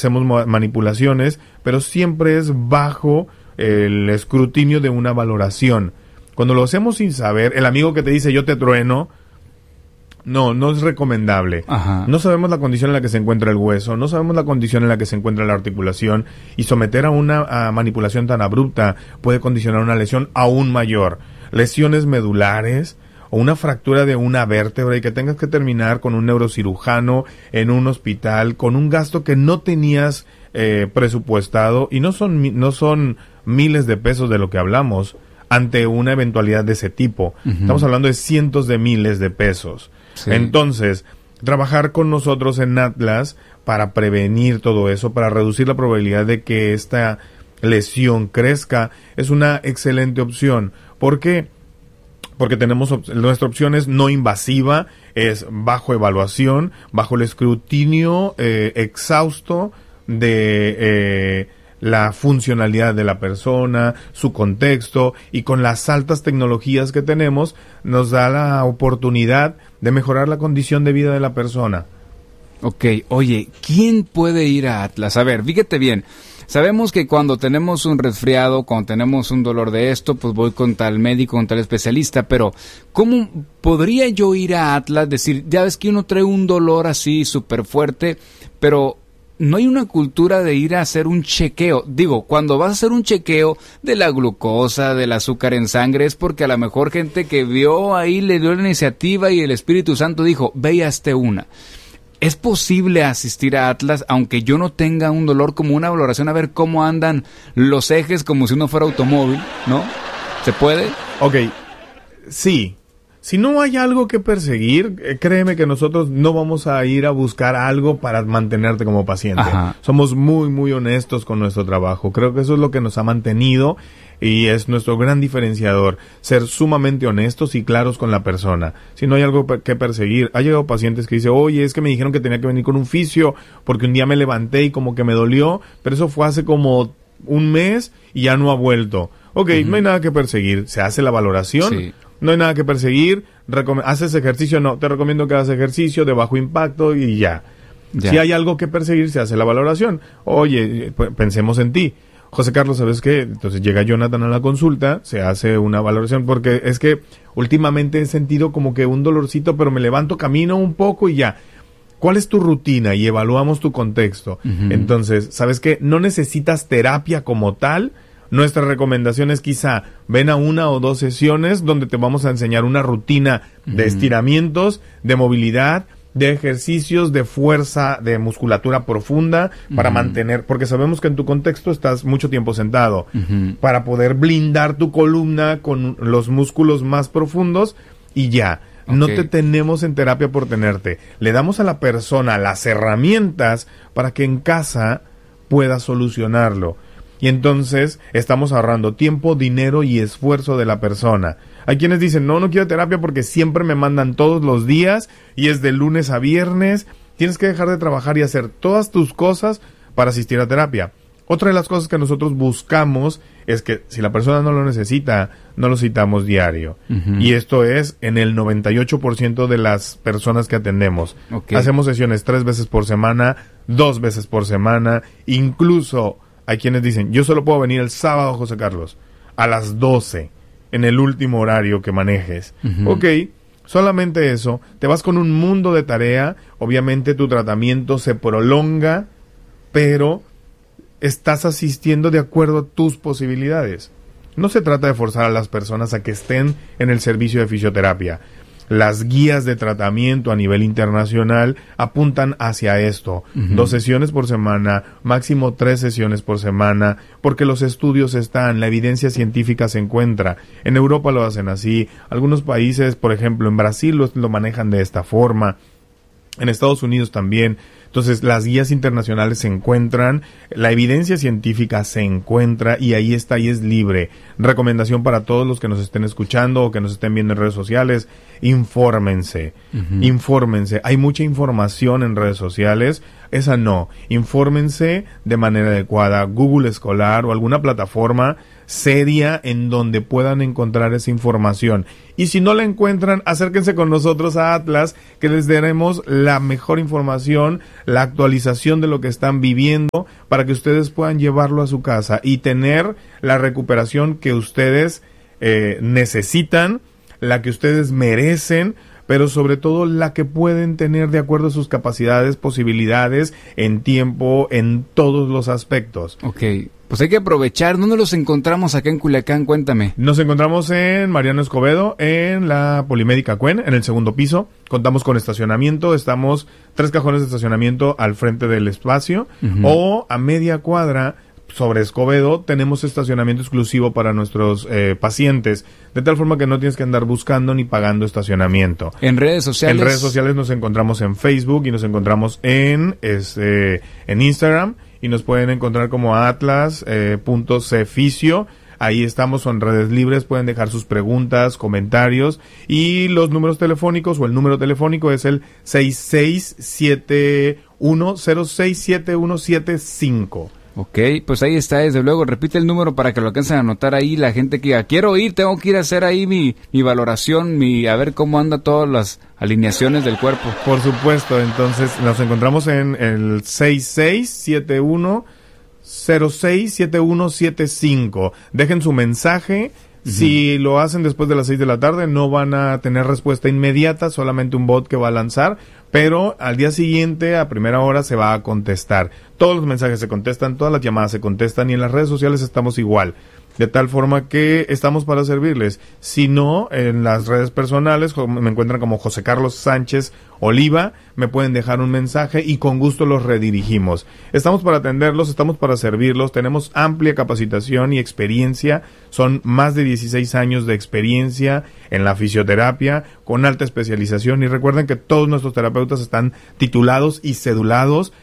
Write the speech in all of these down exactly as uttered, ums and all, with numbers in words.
hacemos ma- manipulaciones, pero siempre es bajo el escrutinio de una valoración. Cuando lo hacemos sin saber, el amigo que te dice yo te trueno, no, no es recomendable. Ajá. No sabemos la condición en la que se encuentra el hueso, no sabemos la condición en la que se encuentra la articulación, y someter a una a manipulación tan abrupta puede condicionar una lesión aún mayor. Lesiones medulares o una fractura de una vértebra y que tengas que terminar con un neurocirujano en un hospital con un gasto que no tenías eh, presupuestado, y no son, mi- no son miles de pesos de lo que hablamos ante una eventualidad de ese tipo. Ujú. Estamos hablando de cientos de miles de pesos. Sí. Entonces, trabajar con nosotros en Atlas para prevenir todo eso, para reducir la probabilidad de que esta lesión crezca, es una excelente opción. ¿Por qué? Porque tenemos op- nuestra opción es no invasiva, es bajo evaluación, bajo el escrutinio eh, exhausto de eh, la funcionalidad de la persona, su contexto, y con las altas tecnologías que tenemos nos da la oportunidad de mejorar la condición de vida de la persona. Ok, oye, ¿quién puede ir a Atlas? A ver, fíjate bien. Sabemos que cuando tenemos un resfriado, cuando tenemos un dolor de esto, pues voy con tal médico, con tal especialista, pero ¿cómo podría yo ir a Atlas? Decir, ya ves que uno trae un dolor así súper fuerte, pero no hay una cultura de ir a hacer un chequeo. Digo, cuando vas a hacer un chequeo de la glucosa, del azúcar en sangre, es porque a lo mejor gente que vio ahí le dio la iniciativa y el Espíritu Santo dijo, ve y hazte una. ¿Es posible asistir a Atlas aunque yo no tenga un dolor, como una valoración, a ver cómo andan los ejes como si uno fuera automóvil, ¿no? ¿Se puede? Ok, sí. Si no hay algo que perseguir, eh, créeme que nosotros no vamos a ir a buscar algo para mantenerte como paciente. Ajá. Somos muy, muy honestos con nuestro trabajo. Creo que eso es lo que nos ha mantenido y es nuestro gran diferenciador. Ser sumamente honestos y claros con la persona. Si no hay algo pe- que perseguir. Ha llegado pacientes que dicen, oye, es que me dijeron que tenía que venir con un fisio porque un día me levanté y como que me dolió, pero eso fue hace como un mes y ya no ha vuelto. Ok, Ujú. no hay nada que perseguir. Se hace la valoración. Sí. No hay nada que perseguir. Recom- ¿Haces ejercicio? No, te recomiendo que hagas ejercicio de bajo impacto y ya. Ya. Si hay algo que perseguir, se hace la valoración. Oye, p- pensemos en ti. José Carlos, ¿sabes qué? Entonces llega Jonathan a la consulta, se hace una valoración, porque es que últimamente he sentido como que un dolorcito, pero me levanto, camino un poco y ya. ¿Cuál es tu rutina? Y evaluamos tu contexto. Ujú. Entonces, ¿sabes qué? No necesitas terapia como tal. Nuestra recomendación es quizá ven a una o dos sesiones donde te vamos a enseñar una rutina de Ujú. estiramientos, de movilidad, de ejercicios de fuerza, de musculatura profunda para Ujú. mantener, porque sabemos que en tu contexto estás mucho tiempo sentado, Ujú. para poder blindar tu columna con los músculos más profundos y ya. No Ok. te tenemos en terapia por tenerte. Le damos a la persona las herramientas para que en casa pueda solucionarlo. Y entonces estamos ahorrando tiempo, dinero y esfuerzo de la persona. Hay quienes dicen, no, no quiero terapia porque siempre me mandan todos los días y es de lunes a viernes. Tienes que dejar de trabajar y hacer todas tus cosas para asistir a terapia. Otra de las cosas que nosotros buscamos es que si la persona no lo necesita, no lo citamos diario. Ujú. Y esto es en el noventa y ocho por ciento de las personas que atendemos. Ok. Hacemos sesiones tres veces por semana, dos veces por semana, incluso hay quienes dicen, yo solo puedo venir el sábado, José Carlos, a las doce, en el último horario que manejes. Ujú. Ok, solamente eso, te vas con un mundo de tarea, obviamente tu tratamiento se prolonga, pero estás asistiendo de acuerdo a tus posibilidades. No se trata de forzar a las personas a que estén en el servicio de fisioterapia. Las guías de tratamiento a nivel internacional apuntan hacia esto. Ujú. Dos sesiones por semana, máximo tres sesiones por semana, porque los estudios están, la evidencia científica se encuentra. En Europa lo hacen así. Algunos países, por ejemplo, en Brasil lo, lo manejan de esta forma. En Estados Unidos también. Entonces, las guías internacionales se encuentran, la evidencia científica se encuentra y ahí está y es libre. Recomendación para todos los que nos estén escuchando o que nos estén viendo en redes sociales, infórmense, Ujú. infórmense. Hay mucha información en redes sociales, esa no. Infórmense de manera adecuada. Google Escolar o alguna plataforma seria en donde puedan encontrar esa información. Y si no la encuentran, acérquense con nosotros a Atlas, que les daremos la mejor información, la actualización de lo que están viviendo, para que ustedes puedan llevarlo a su casa y tener la recuperación que ustedes eh, necesitan, la que ustedes merecen, pero sobre todo la que pueden tener de acuerdo a sus capacidades, posibilidades, en tiempo, en todos los aspectos. Ok, pues hay que aprovechar. ¿Dónde los encontramos acá en Culiacán? Cuéntame. Nos encontramos en Mariano Escobedo, en la Polimédica Cuen, en el segundo piso. Contamos con estacionamiento, estamos tres cajones de estacionamiento al frente del espacio, uh-huh. o a media cuadra sobre Escobedo tenemos estacionamiento exclusivo para nuestros eh, pacientes, de tal forma que no tienes que andar buscando ni pagando estacionamiento. En redes sociales. En redes sociales nos encontramos en Facebook y nos encontramos en este en Instagram, y nos pueden encontrar como atlas punto ceficio. Ahí estamos, son redes libres, pueden dejar sus preguntas, comentarios, y los números telefónicos o el número telefónico es el seis seis siete uno cero seis siete uno siete cinco. Ok, pues ahí está, desde luego. Repite el número para que lo alcancen a anotar ahí la gente que diga, quiero ir, tengo que ir a hacer ahí mi, mi valoración, mi a ver cómo anda todas las alineaciones del cuerpo. Por supuesto, entonces nos encontramos en el seis seis siete uno cero seis siete uno siete cinco. Dejen su mensaje. Uh-huh. Si lo hacen después de las seis de la tarde, no van a tener respuesta inmediata, solamente un bot que va a lanzar, pero al día siguiente, a primera hora, se va a contestar. Todos los mensajes se contestan, todas las llamadas se contestan, y en las redes sociales estamos igual. De tal forma que estamos para servirles. Si no, en las redes personales me encuentran como José Carlos Sánchez Oliva, me pueden dejar un mensaje y con gusto los redirigimos. Estamos para atenderlos, estamos para servirlos, tenemos amplia capacitación y experiencia, son más de dieciséis años de experiencia en la fisioterapia, con alta especialización, y recuerden que todos nuestros terapeutas están titulados y cedulados.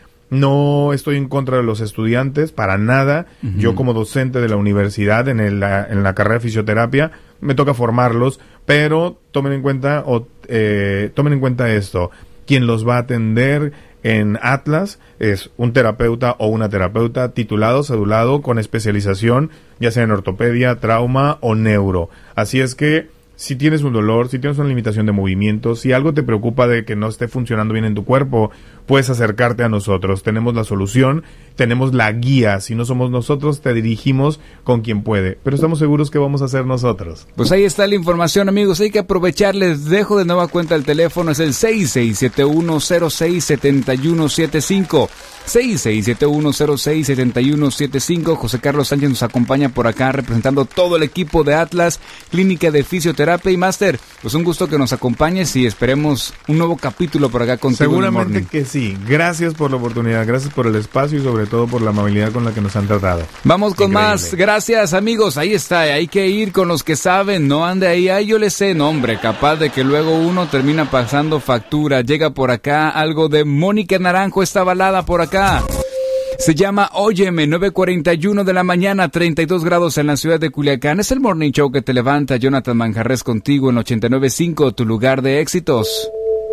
No estoy en contra de los estudiantes, para nada. Uh-huh. Yo como docente de la universidad en, el, en la carrera de fisioterapia me toca formarlos, pero tomen en cuenta o eh, tomen en cuenta esto: quien los va a atender en Atlas es un terapeuta o una terapeuta titulado, cedulado, con especialización, ya sea en ortopedia, trauma o neuro. Así es que si tienes un dolor, si tienes una limitación de movimiento, si algo te preocupa de que no esté funcionando bien en tu cuerpo, puedes acercarte a nosotros. Tenemos la solución, tenemos la guía. Si no somos nosotros, te dirigimos con quien puede. Pero estamos seguros que vamos a ser nosotros. Pues ahí está la información, amigos. Hay que aprovechar. Les dejo de nueva cuenta el teléfono. Es el seis seis siete uno cero seis siete uno siete cinco. seis seis siete uno cero seis siete uno siete cinco. José Carlos Sánchez nos acompaña por acá representando todo el equipo de Atlas, Clínica de Fisioterapia. Y Master, pues un gusto que nos acompañes y esperemos un nuevo capítulo por acá contigo. Seguramente que sí. Gracias por la oportunidad, gracias por el espacio y sobre todo por la amabilidad con la que nos han tratado. Vamos con Increíble. Más. Gracias, amigos. Ahí está. Hay que ir con los que saben. No ande ahí. Ay, yo le sé. No, hombre, capaz de que luego uno termina pasando factura. Llega por acá algo de Mónica Naranjo, esta balada por acá. Se llama Óyeme, nueve cuarenta y uno de la mañana, treinta y dos grados en la ciudad de Culiacán. Es el Morning Show que te levanta. Jonathan Manjarres contigo en ochenta y nueve punto cinco, tu lugar de éxitos.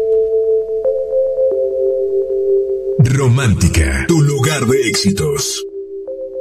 Romántica, tu lugar de éxitos.